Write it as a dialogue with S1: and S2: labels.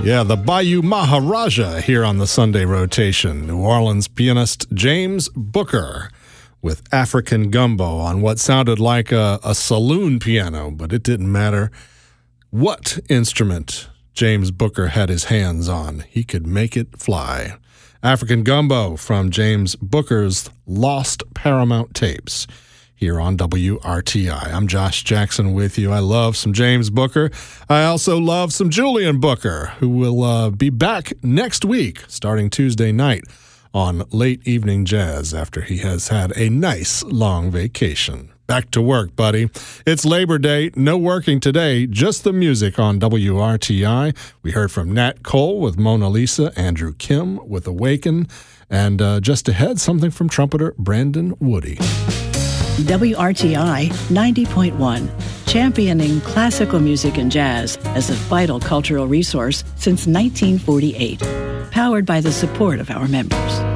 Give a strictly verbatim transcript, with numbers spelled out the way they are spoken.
S1: Yeah, the Bayou Maharaja here on the Sunday rotation. New Orleans pianist James Booker with African Gumbo on what sounded like a, a saloon piano, but it didn't matter what instrument James Booker had his hands on. He could make it fly. African Gumbo from James Booker's Lost Paramount Tapes here on W R T I. I'm Josh Jackson with you. I love some James Booker. I also love some Julian Booker, who will uh, be back next week, starting Tuesday night on Late Evening Jazz after he has had a nice long vacation. Back to work, buddy. It's Labor Day. No working today, just the music on W R T I. We heard from Nat Cole with Mona Lisa, Andrew Kim with Awaken, and uh, just ahead, something from trumpeter Brandon Woody.
S2: W R T I ninety point one, championing classical music and jazz as a vital cultural resource since nineteen forty-eight. Powered by the support of our members.